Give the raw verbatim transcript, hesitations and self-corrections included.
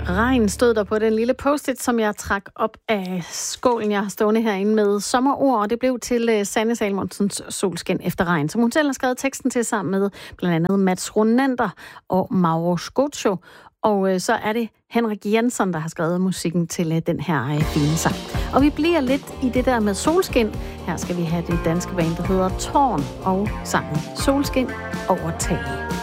Regn stod der på den lille post-it, som jeg trak op af skålen, jeg har stående herinde med sommerord, og det blev til uh, Sanne Salmonsens Solskin efter regn, som hun selv har skrevet teksten til sammen med blandt andet Mats Ronander og Mauro Scocco. Og uh, så er det Henrik Jensen, der har skrevet musikken til uh, den her uh, fine sang. Og vi bliver lidt i det der med solskin. Her skal vi have det danske band, der hedder Tårn, og sangen Solskin over tage.